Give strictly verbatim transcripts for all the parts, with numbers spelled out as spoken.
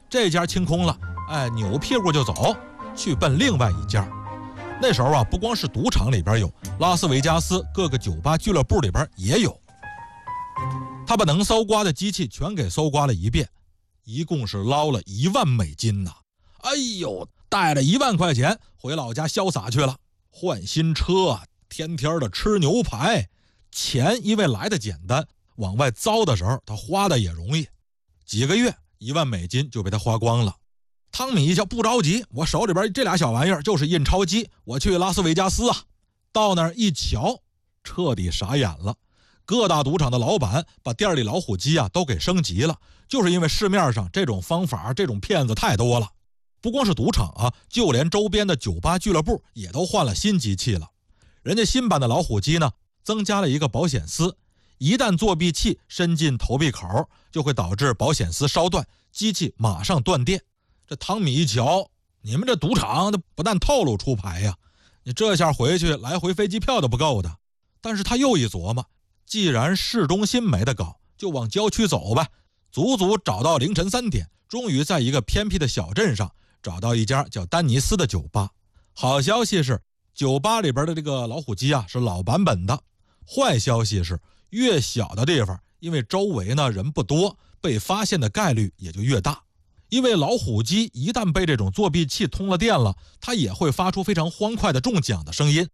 这家清空了，哎，扭屁股就走，去奔另外一家。那时候啊，不光是赌场里边有，拉斯维加斯各个酒吧俱乐部里边也有。他把能搜刮的机器全给搜刮了一遍，一共是捞了一万美金呐！哎呦，带了一万块钱回老家潇洒去了，换新车，天天的吃牛排。钱因为来的简单，往外糟的时候他花的也容易。几个月一万美金就被他花光了。汤米一瞧不着急，我手里边这俩小玩意儿就是印钞机，我去拉斯维加斯啊。到那儿一瞧，彻底傻眼了。各大赌场的老板把店里老虎机啊都给升级了，就是因为市面上这种方法这种骗子太多了。不光是赌场啊，就连周边的酒吧俱乐部也都换了新机器了。人家新版的老虎机呢，增加了一个保险丝，一旦作弊器伸进投币口，就会导致保险丝烧断，机器马上断电。这汤米一瞧，你们这赌场不但透露出牌呀，你这下回去来回飞机票都不够的。但是他又一琢磨，既然市中心没得搞，就往郊区走吧。足足找到凌晨三点，终于在一个偏僻的小镇上找到一家叫丹尼斯的酒吧。好消息是，酒吧里边的这个老虎机啊是老版本的。坏消息是，越小的地方，因为周围呢人不多，被发现的概率也就越大。因为老虎机一旦被这种作弊器通了电了，它也会发出非常欢快的中奖的声音。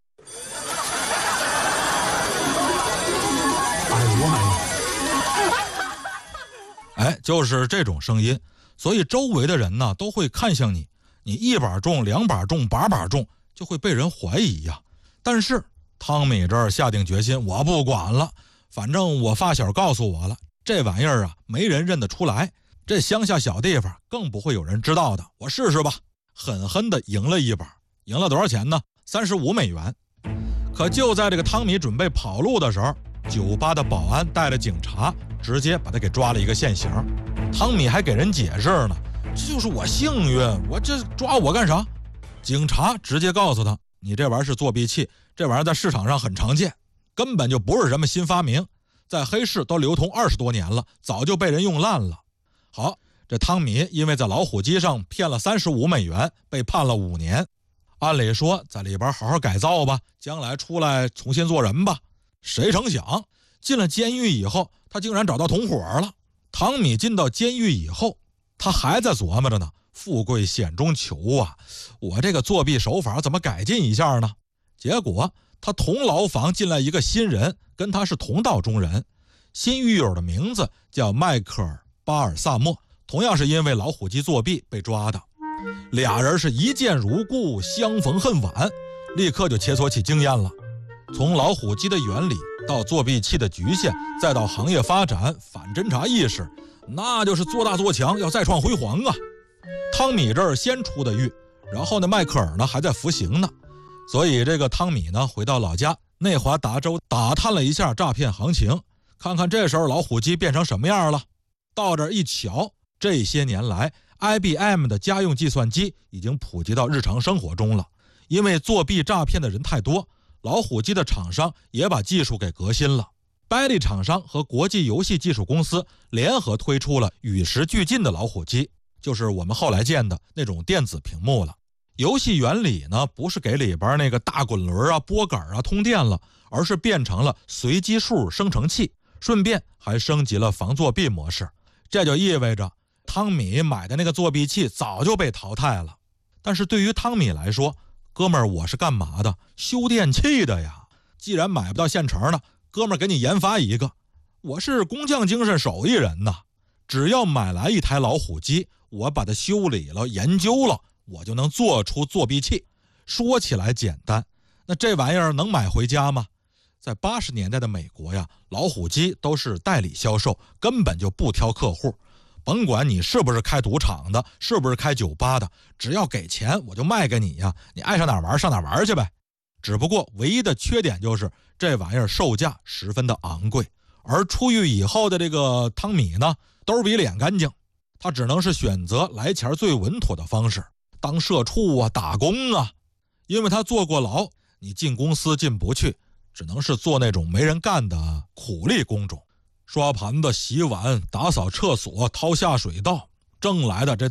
哎，就是这种声音，所以周围的人呢都会看向你，你一把中两把中把把中，就会被人怀疑呀。但是汤米这儿下定决心，我不管了，反正我发小告诉我了，这玩意儿啊没人认得出来，这乡下小地方更不会有人知道的，我试试吧。狠狠地赢了一把，赢了多少钱呢？三十五美元。可就在这个汤米准备跑路的时候，酒吧的保安带了警察，直接把他给抓了一个现行。汤米还给人解释呢，这就是我幸运，我这抓我干啥？警察直接告诉他，你这玩意儿是作弊器，这玩意儿在市场上很常见，根本就不是什么新发明，在黑市都流通二十多年了，早就被人用烂了。好，这汤米因为在老虎机上骗了三十五美元，被判了五年。按理说在里边好好改造吧，将来出来重新做人吧。谁成想进了监狱以后，他竟然找到同伙了。汤米进到监狱以后，他还在琢磨着呢，富贵险中求啊，我这个作弊手法怎么改进一下呢？结果他同牢房进来一个新人，跟他是同道中人。新狱友的名字叫迈克尔·巴尔萨默，同样是因为老虎机作弊被抓的。俩人是一见如故，相逢恨晚，立刻就切磋起经验了。从老虎机的原理到作弊器的局限，再到行业发展、反侦查意识，那就是做大做强，要再创辉煌啊！汤米这儿先出的狱，然后呢，迈克尔呢还在服刑呢，所以这个汤米呢回到老家内华达州打探了一下诈骗行情，看看这时候老虎机变成什么样了。到这儿一瞧，这些年来 I B M 的家用计算机已经普及到日常生活中了。因为作弊诈骗的人太多，老虎机的厂商也把技术给革新了。百利厂商和国际游戏技术公司联合推出了与时俱进的老虎机，就是我们后来见的那种电子屏幕了。游戏原理呢，不是给里边那个大滚轮啊、拨杆啊通电了，而是变成了随机数生成器，顺便还升级了防作弊模式。这就意味着汤米买的那个作弊器早就被淘汰了。但是对于汤米来说，哥们儿，我是干嘛的？修电器的呀。既然买不到现成的，哥们儿给你研发一个。我是工匠精神手艺人呐，只要买来一台老虎机，我把它修理了、研究了，我就能做出作弊器。说起来简单，那这玩意儿能买回家吗？在八十年代的美国呀，老虎机都是代理销售，根本就不挑客户。甭管你是不是开赌场的，是不是开酒吧的，只要给钱我就卖给你呀，你爱上哪玩上哪玩去呗。只不过唯一的缺点就是这玩意儿售价十分的昂贵，而出狱以后的这个汤米呢，兜比脸干净，他只能是选择来钱最稳妥的方式，当社畜啊，打工啊。因为他坐过牢，你进公司进不去，只能是做那种没人干的苦力工种，刷盘子、洗碗、打扫厕所、掏下水道，挣来的这